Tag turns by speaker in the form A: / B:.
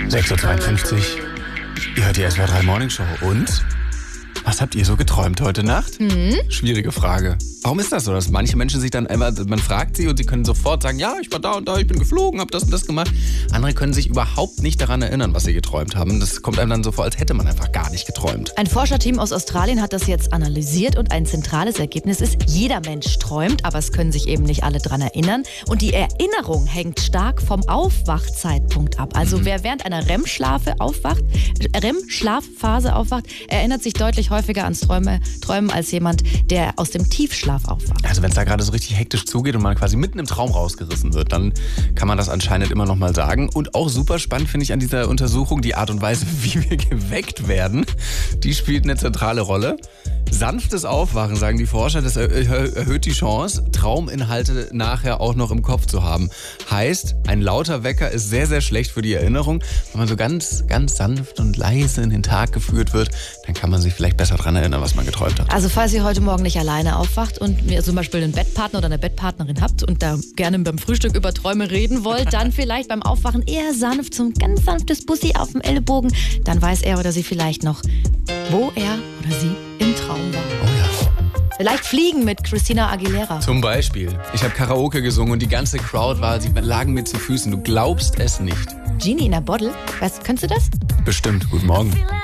A: 6:52 Uhr. Ihr hört die SWR 3 Morning Show. Und? Was habt ihr so geträumt heute Nacht? Schwierige Frage. Warum ist das so, dass manche Menschen sich dann einmal, man fragt sie und sie können sofort sagen, ja, ich war da und da, ich bin geflogen, hab das und das gemacht. Andere können sich überhaupt nicht daran erinnern, was sie geträumt haben. Das kommt einem dann so vor, als hätte man einfach gar nicht geträumt.
B: Ein Forscherteam aus Australien hat das jetzt analysiert und ein zentrales Ergebnis ist, jeder Mensch träumt, aber es können sich eben nicht alle dran erinnern. Und die Erinnerung hängt stark vom Aufwachzeitpunkt ab. Also wer während einer REM-Schlafphase aufwacht, erinnert sich deutlich häufiger ans Träumen als jemand, der aus dem Tiefschlaf aufwacht.
A: Also wenn es da gerade so richtig hektisch zugeht und man quasi mitten im Traum rausgerissen wird, dann kann man das anscheinend immer noch mal sagen. Und auch super spannend finde ich an dieser Untersuchung die Art und Weise, wie wir geweckt werden. Die spielt eine zentrale Rolle. Sanftes Aufwachen, sagen die Forscher, das erhöht die Chance, Trauminhalte nachher auch noch im Kopf zu haben. Heißt, ein lauter Wecker ist sehr, sehr schlecht für die Erinnerung. Wenn man so ganz, ganz sanft und leise in den Tag geführt wird, dann kann man sich vielleicht besser daran erinnern, was man geträumt hat.
B: Also falls ihr heute Morgen nicht alleine aufwacht und ihr zum Beispiel einen Bettpartner oder eine Bettpartnerin habt und da gerne beim Frühstück über Träume reden wollt, dann vielleicht beim Aufwachen eher sanft, so ein ganz sanftes Bussi auf dem Ellenbogen. Dann weiß er oder sie vielleicht noch, wo er oder sie im Traum war.
A: Oh ja.
B: Vielleicht fliegen mit Christina Aguilera.
A: Zum Beispiel. Ich habe Karaoke gesungen und die ganze Crowd sie lagen mir zu Füßen. Du glaubst es nicht.
B: Genie in a Bottle. Kennst du das?
A: Bestimmt. Guten Morgen.